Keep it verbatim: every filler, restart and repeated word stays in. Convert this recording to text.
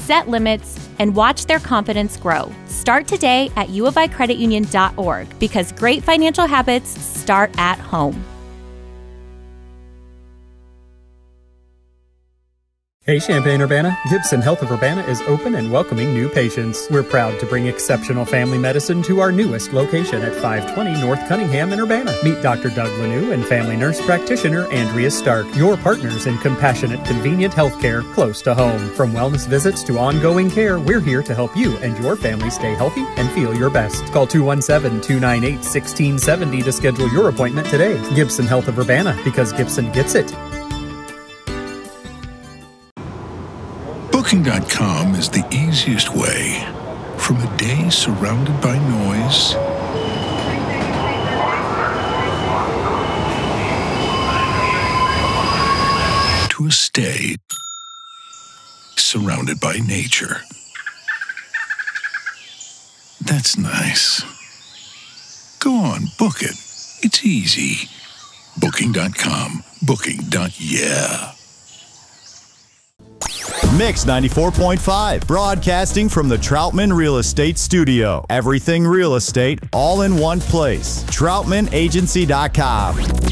set limits, and watch their confidence grow. Start today at u of i credit union dot org because great financial habits start at home. Hey Champaign-Urbana, Gibson Health of Urbana is open and welcoming new patients. We're proud to bring exceptional family medicine to our newest location at five twenty North Cunningham in Urbana. Meet Doctor Doug Lanou and family nurse practitioner Andrea Stark, your partners in compassionate, convenient healthcare close to home. From wellness visits to ongoing care, we're here to help you and your family stay healthy and feel your best. Call two one seven, two nine eight, one six seven zero to schedule your appointment today. Gibson Health of Urbana, because Gibson gets it. Booking dot com is the easiest way. From a day surrounded by noise to a stay surrounded by nature. That's nice. Go on, book it. It's easy. Booking dot com. Booking. Yeah. Mix ninety-four point five, broadcasting from the Troutman Real Estate Studio. Everything real estate, all in one place. Troutman Agency dot com.